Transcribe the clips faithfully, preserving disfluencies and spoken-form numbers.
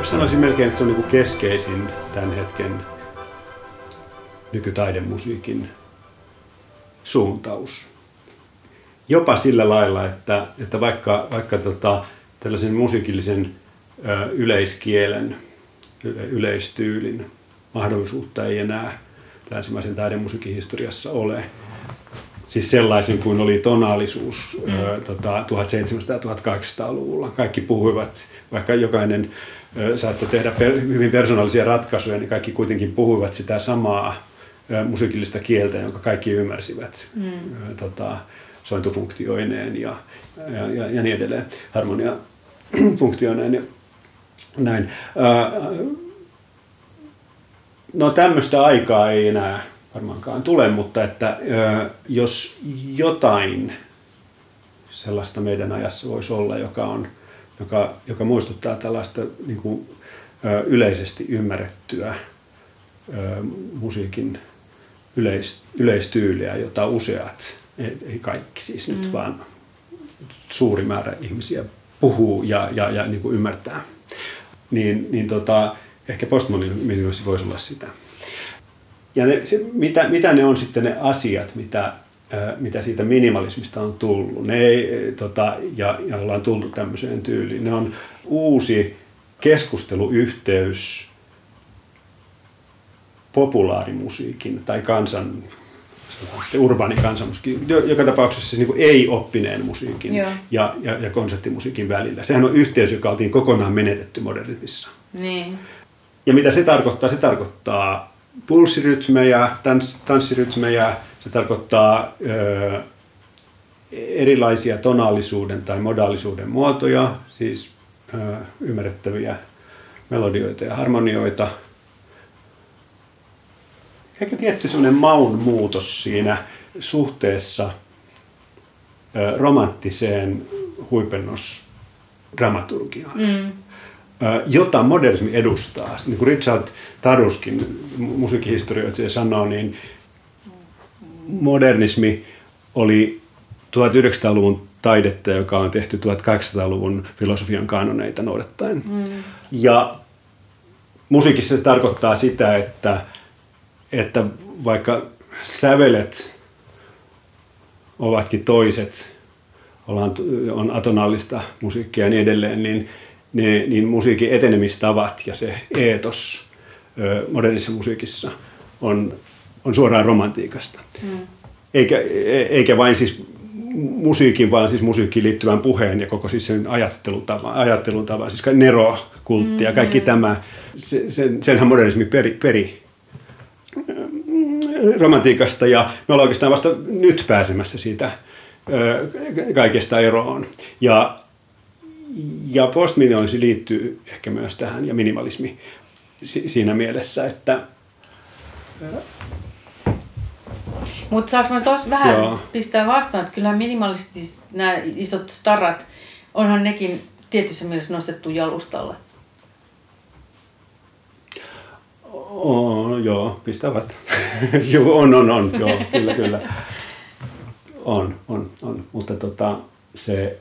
sanoisin melkein, että se on niin kuin keskeisin tämän hetken nykytaidemusiikin suuntaus. Jopa sillä lailla, että, että vaikka, vaikka tota, tällaisen musiikillisen ö, yleiskielen, yle, yleistyylin mahdollisuutta ei enää länsimaisen taidemusiikin historiassa ole. Siis sellaisen kuin oli tonaalisuus mm. ö, tota, tuhatseitsemänsataa- ja tuhatkahdeksansataaluvulla. Kaikki puhuivat, vaikka jokainen ö, saattoi tehdä per, hyvin persoonallisia ratkaisuja, niin kaikki kuitenkin puhuivat sitä samaa ö, musiikillista kieltä, jonka kaikki ymmärsivät mm. ö, tota, sointufunktioineen ja, ja, ja, ja niin edelleen, harmoniafunktioineen ja näin. Ö, no tämmöistä aikaa ei enää varmaankaan tule, mutta että ö, jos jotain sellaista meidän ajassa voisi olla, joka, on, joka, joka muistuttaa tällaista niin kuin, ö, yleisesti ymmärrettyä ö, musiikin yleis, yleistyyliä, jota useat, ei, ei kaikki siis mm. nyt, vaan suuri määrä ihmisiä puhuu ja, ja, ja niin kuin ymmärtää, niin, niin tota, ehkä postmodernismi voisi olla sitä. Ja ne, se, mitä, mitä ne on sitten ne asiat, mitä, ää, mitä siitä minimalismista on tullut, ne ei, tota, ja, ja ollaan tultu tämmöiseen tyyliin. Ne on uusi keskusteluyhteys populaarimusiikin tai kansan, urbaani kansanmusiikin, joka tapauksessa siis niin kuin ei-oppineen musiikin ja, ja, ja konserttimusiikin välillä. Sehän on yhteys, joka oltiin kokonaan menetetty modernismissa. Niin. Ja mitä se tarkoittaa? Se tarkoittaa pulssirytmejä, tans, tanssirytmejä, se tarkoittaa ö, erilaisia tonaalisuuden tai modaalisuuden muotoja, siis ö, ymmärrettäviä melodioita ja harmonioita. Ehkä tietty sellainen maun muutos siinä suhteessa ö, romanttiseen huipennusdramaturgiaan. Mm. Jota modernismi edustaa. Niin kuin Richard Taduskin, musiikkihistorioitsija, sanoo, niin modernismi oli tuhatyhdeksänsataaluvun taidetta, joka on tehty tuhatkahdeksansataaluvun filosofian kanoneita noudattaen. Mm. Ja musiikissa se tarkoittaa sitä, että, että vaikka sävelet ovatkin toiset, on atonaalista musiikkia ja niin edelleen, niin Ne, niin musiikin etenemistavat ja se eetos ö, modernissa musiikissa on, on suoraan romantiikasta. Mm. Eikä, eikä vain siis musiikin, vaan siis musiikkiin liittyvän puheen ja koko siis sen ajattelutavan, ajattelutavan siis Nero-kultti ja kaikki mm. tämä, se, sen, senhän modernismi peri, peri romantiikasta ja me ollaan oikeastaan vasta nyt pääsemässä siitä ö, kaikesta eroon. Ja Ja postminimalismi liittyy ehkä myös tähän ja minimalismi siinä mielessä, että... Mutta saanko mä tuossa vähän joo. pistää vastaan, että kyllähän minimalistit, nämä isot starat, onhan nekin tietyssä mielessä nostettu jalustalle. Oh, joo, pistää vastaan. joo, on, on, on, joo, kyllä, kyllä. On, on, on, mutta tota, se...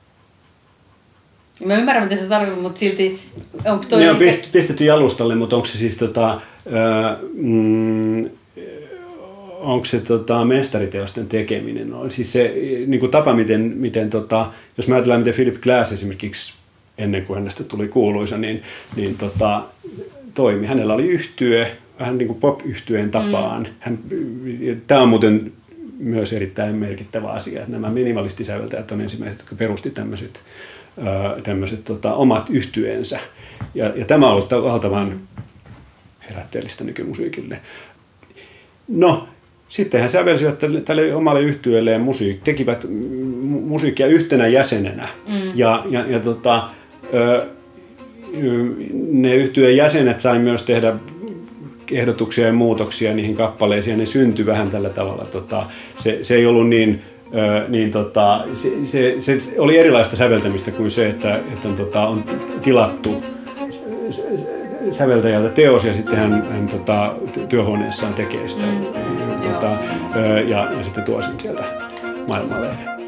Mä ymmärrän, mitä se tarkoittaa, mutta silti onko toi... Ne on ehkä... pistetty jalustalle, mutta onko se siis tota, ää, mm, onko se tota, mestariteosten tekeminen? On siis se niin kuin tapa, miten, miten tota, jos mä ajatellaan, miten Philip Glass esimerkiksi ennen kuin hänestä tuli kuuluisa, niin, niin tota, toimi. Hänellä oli yhtye, vähän niin kuin pop-yhtyeen tapaan. Mm. Hän, tämä on muuten myös erittäin merkittävä asia, että nämä minimalistisäveltäjät on ensimmäiset, jotka perusti tämmöiset tämmöiset tota, omat yhtyeensä. Ja, ja tämä on ollut valtavan herätteellistä nykymusiikille. No, sitten he sävelsivät tälle, tälle omalle yhtyeelleen musiik, tekivät musiikkia yhtenä jäsenenä. Mm. Ja, ja, ja tota, ne yhtyeen jäsenet sai myös tehdä ehdotuksia ja muutoksia niihin kappaleisiin, ja ne syntyi vähän tällä tavalla. Tota, se, se ei ollut niin... Öö, niin tota, se, se, se oli erilaista säveltämistä kuin se, että, että tota, on tilattu säveltäjältä teos ja sitten hän, hän tota, työhuoneessaan tekee sitä mm, tota, öö, ja, ja sitten tuo sen sieltä maailmalle.